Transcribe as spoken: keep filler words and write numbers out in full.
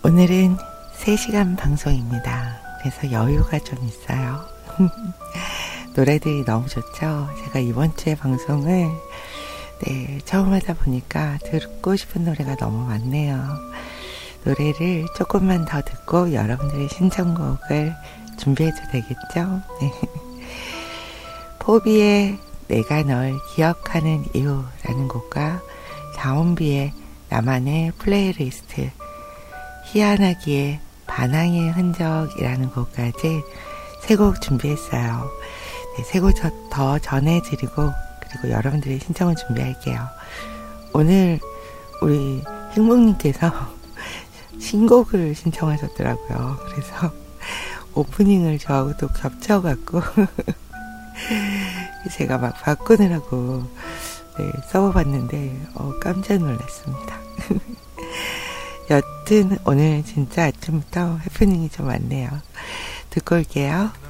오늘은 세 시간 방송입니다. 그래서 여유가 좀 있어요. 노래들이 너무 좋죠? 제가 이번 주에 방송을 네, 처음 하다 보니까 듣고 싶은 노래가 너무 많네요. 노래를 조금만 더 듣고 여러분들의 신청곡을 준비해도 되겠죠? 네. 포비의 내가 널 기억하는 이유라는 곡과 자원비의 나만의 플레이리스트, 희한하기에 반항의 흔적이라는 곡까지 세 곡 준비했어요. 네, 세 곡 더 전해드리고 그리고 여러분들의 신청을 준비할게요. 오늘 우리 행복님께서 신곡을 신청하셨더라고요. 그래서 오프닝을 저하고 또 겹쳐갖고 제가 막 바꾸느라고 네, 써봤는데 어, 깜짝 놀랐습니다. 여튼 오늘 진짜 아침부터 해프닝이 좀 많네요. 듣고 올게요.